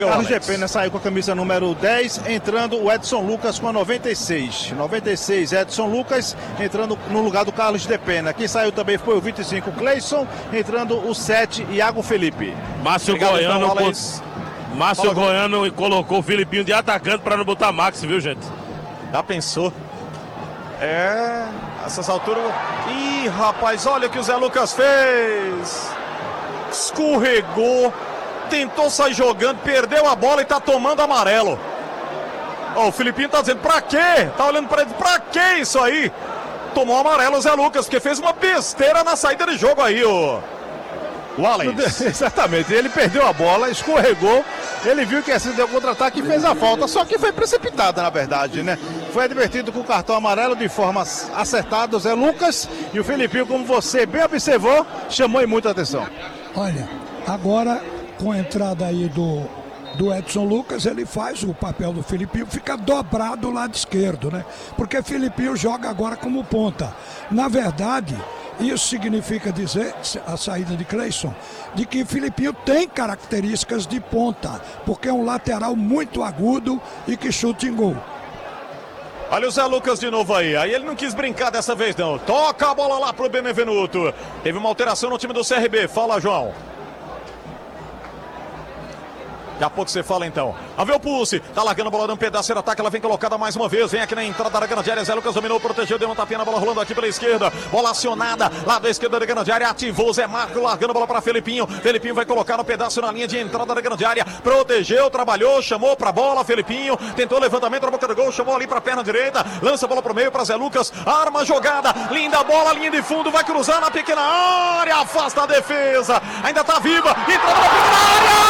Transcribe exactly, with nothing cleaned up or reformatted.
Carlos de Pena saiu com a camisa número dez, entrando o Edson Lucas com a noventa e seis. noventa e seis, Edson Lucas, entrando no lugar do Carlos de Pena. Quem saiu também foi o vinte e cinco, Cleison, entrando o sete, Iago Felipe. Márcio Obrigado, Goiano, então, co... Márcio Goiano colocou o Filipinho de atacante para não botar Max, viu, gente? Já pensou? É, essas alturas... Ih, rapaz, olha o que o Zé Lucas fez! Escorregou, tentou sair jogando, perdeu a bola e tá tomando amarelo. Ó, o Filipinho tá dizendo, pra quê? Tá olhando pra ele, pra quê isso aí? Tomou amarelo o Zé Lucas, porque fez uma besteira na saída de jogo aí, ó. O Alex. Exatamente, ele perdeu a bola, escorregou, ele viu que assim deu contra-ataque e fez a falta, só que foi precipitada na verdade, né? Foi advertido com o cartão amarelo de forma acertada o Zé Lucas e o Filipinho, como você bem observou, chamou muita atenção. Olha, agora com a entrada aí do, do Edson Lucas, ele faz o papel do Filipinho, fica dobrado do lado esquerdo, né? Porque Filipinho joga agora como ponta. Na verdade, isso significa dizer, a saída de Cleison, de que Filipinho tem características de ponta, porque é um lateral muito agudo e que chuta em gol. Olha o Zé Lucas de novo aí, aí ele não quis brincar dessa vez não, toca a bola lá pro Benevenuto. Teve uma alteração no time do C R B, fala João. Daqui a pouco você fala então. A ver o Pulse, tá largando a bola de um pedaço de ataque, ela vem colocada mais uma vez, vem aqui na entrada da grande área, Zé Lucas dominou, protegeu, deu um tapinha na bola rolando aqui pela esquerda, bola acionada, lado da esquerda da grande área, ativou Zé Marco, largando a bola para Felipinho, Felipinho vai colocar no pedaço na linha de entrada da grande área, protegeu, trabalhou, chamou pra bola, Felipinho, tentou levantamento na boca do gol, chamou ali pra perna direita, lança a bola pro meio para Zé Lucas, arma a jogada, linda bola, linha de fundo, vai cruzar na pequena área, afasta a defesa, ainda tá viva, entrou na pequena área!